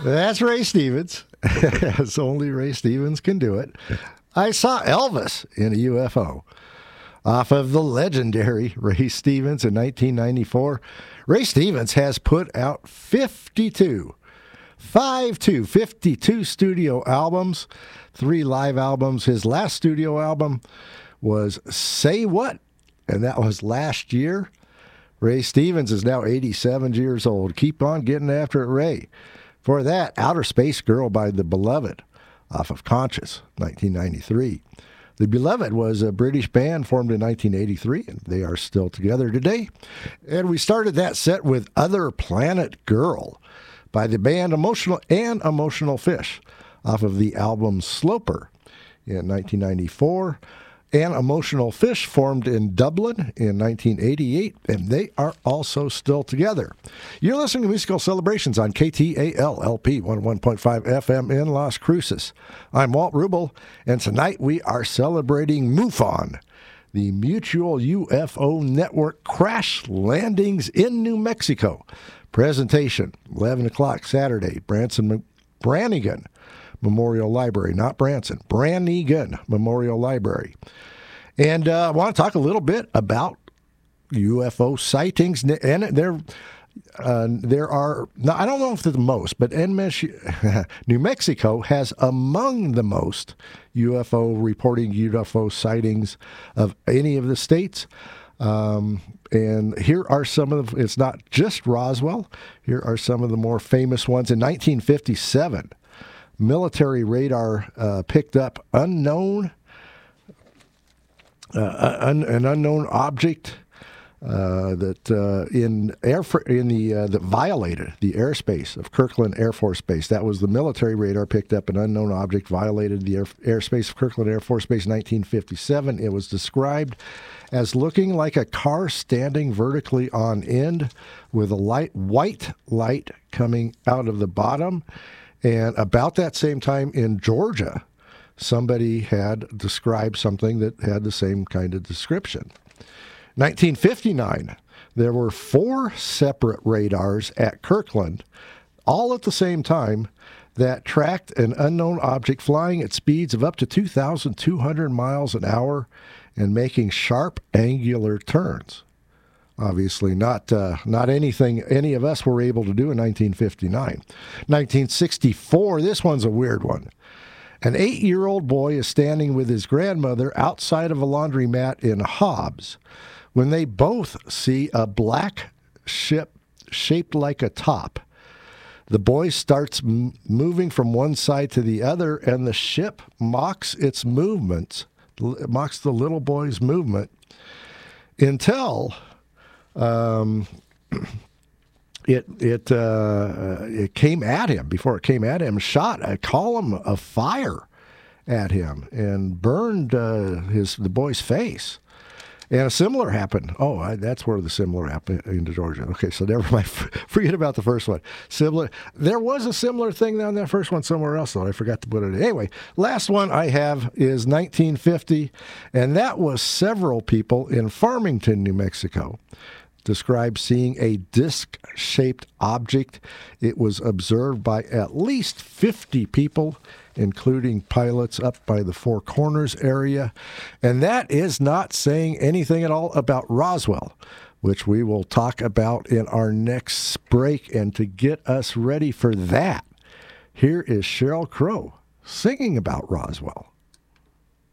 That's Ray Stevens, as only Ray Stevens can do it. I saw Elvis in a UFO off of the legendary Ray Stevens in 1994. Ray Stevens has put out 52 studio albums, 3 live albums. His last studio album was Say What, and that was last year. Ray Stevens is now 87 years old. Keep on getting after it, Ray. For that, Outer Space Girl by The Beloved off of Conscious, 1993. The Beloved was a British band formed in 1983, and they are still together today. And we started that set with Other Planet Girl by the band Emotional Fish off of the album Sloper in 1994. And Emotional Fish formed in Dublin in 1988, and they are also still together. You're listening to Musical Celebrations on KTAL-LP 101.5 FM in Las Cruces. I'm Walt Rubel, and tonight we are celebrating MUFON, the Mutual UFO Network Crash Landings in New Mexico. Presentation, 11 o'clock Saturday, Brannigan Memorial Library, not Branson, Brannigan Memorial Library. And I want to talk a little bit about UFO sightings. And there are, I don't know if they're the most, but New Mexico has among the most UFO sightings of any of the states. And here are some of them. It's not just Roswell. Here are some of the more famous ones. In 1957, military radar picked up an unknown object that violated the airspace of Kirkland Air Force Base. That was the military radar picked up an unknown object, violated the airspace of Kirkland Air Force Base in 1957. It was described as looking like a car standing vertically on end with a white light coming out of the bottom. And about that same time in Georgia, somebody had described something that had the same kind of description. 1959, there were 4 separate radars at Kirkland, all at the same time, that tracked an unknown object flying at speeds of up to 2,200 miles an hour and making sharp angular turns. Obviously not anything any of us were able to do in 1959. 1964, this one's a weird one. An 8-year-old boy is standing with his grandmother outside of a laundromat in Hobbs when they both see a black ship shaped like a top. The boy starts moving from one side to the other, and the ship mocks its movements, mocks the little boy's movement, until it came at him. Before it came at him, shot a column of fire at him and burned the boy's face. And a similar happened. That's where the similar happened in Georgia. Okay, so never mind. Forget about the first one. Similar. There was a similar thing on that first one somewhere else, though. I forgot to put it in. Anyway, last one I have is 1950, and that was several people in Farmington, New Mexico, described seeing a disc-shaped object. It was observed by at least 50 people, including pilots up by the Four Corners area. And that is not saying anything at all about Roswell, which we will talk about in our next break. And to get us ready for that, here is Sheryl Crow singing about Roswell.